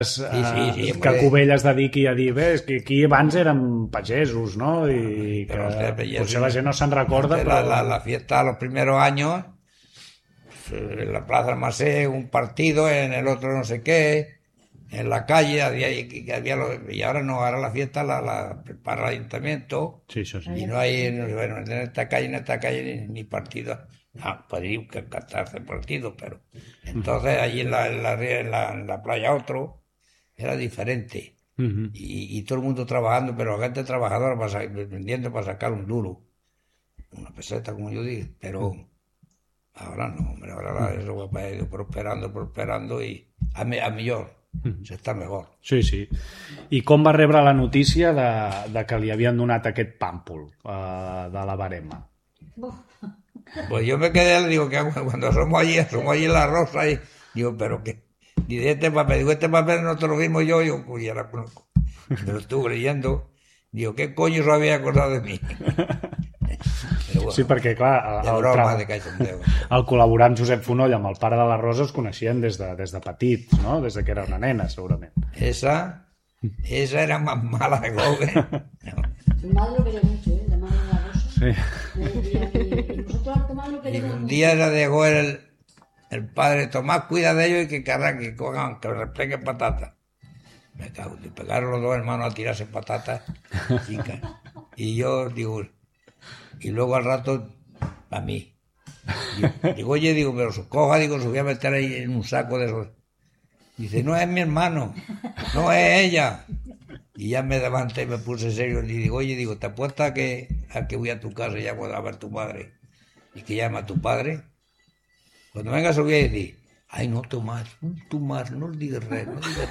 que Cubelles dediqui a dir, bé, és que aquí abans érem pagesos, ¿no? Y que potser la gent no se'n recorda, pero... La fiesta los primeros años, en la Plaza Almacén, un partido, en el otro no sé qué, en la calle, y ahora no, ahora la fiesta la prepara el ayuntamiento, sí, sí. Y no hay, bueno, en esta calle ni partido. Podría cantarse partido, pero entonces allí en la playa otro era diferente. Y todo el mundo trabajando, pero la gente trabajadora vendiendo para sacar un duro, una peseta, como yo dije, pero ahora no, hombre, ahora eso va a ir prosperando y a millor, s'està mejor. Sí, sí. I com va rebre la notícia de que li havien donat aquest pàmpol de la Barema? Pues yo me quedé, digo, que cuando somos allí en la Rosa, y digo, pero que, dice este papel no te lo vimos yo, pues ya la conozco. Me lo estuve leyendo, digo, ¿qué coño se había acordado de mí? Però, bueno, sí, perquè, clar, el col·laborar amb Josep Fonoll, amb el pare de la Rosa, es coneixien des de petits, no? Des que era una nena, segurament. Esa era más mala de Gogue. Su madre lo quería mucho, la madre de la Rosa. Sí. Y nosotros al Tomás lo queríamos mucho. Un día era de Gogue el padre, Tomás, cuida de ellos y que cojan, que repleguen patatas. Me cago, y pegaron los dos hermanos a tirarse patatas chicas. Y yo digo, y luego al rato a mí. Digo, oye, digo, pero coja, digo, se voy a meter ahí en un saco de esos. Dice, no es mi hermano, no es ella. Y ya me levanté y me puse serio y digo, oye, digo, ¿te apuestas a que voy a tu casa y ya voy a ver a tu madre? Y que llama a tu padre. Cuando venga se lo voy a decir, ai, no, Tomàs, no digues res,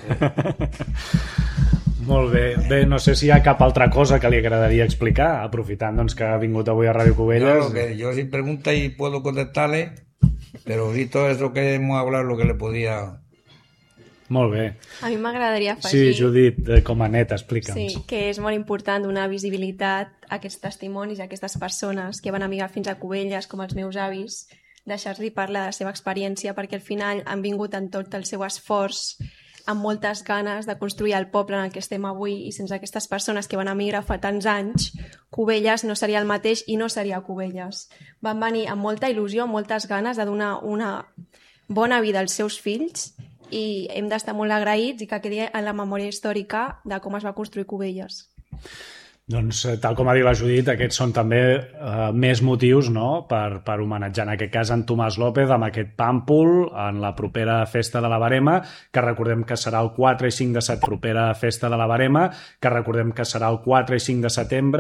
Molt bé. Bé, no sé si hi ha cap altra cosa que li agradaria explicar, aprofitant doncs, que ha vingut avui a Ràdio Cubelles. Yo si pregunta y puedo contestarle, pero sí todo eso que hemos hablado lo que le podía... Molt bé. A mi m'agradaria afegir... Sí, Judit, com a net, explica'ns. Sí, que és molt important donar visibilitat a aquests testimonis, a aquestes persones que van amigar fins a Cubelles, com els meus avis, deixar-li parlar de la seva experiència, perquè al final han vingut en tot el seu esforç, amb moltes ganes de construir el poble en el que estem avui, i sense aquestes persones que van emigrar fa tants anys, Cubelles no seria el mateix i no seria Cubelles. Van venir amb molta il·lusió, amb moltes ganes de donar una bona vida als seus fills, i hem d'estar molt agraïts i que quedi en la memòria històrica de com es va construir Cubelles. Doncs, tal com ha dit la Judit, aquests són també més motius, no?, per homenatjar en aquest cas en Tomàs López amb aquest pàmpol en la propera festa de la Barema, que recordem que serà el 4 i 5 de setembre. Propera festa de la Barema, que recordem que serà el 4 i 5 de setembre.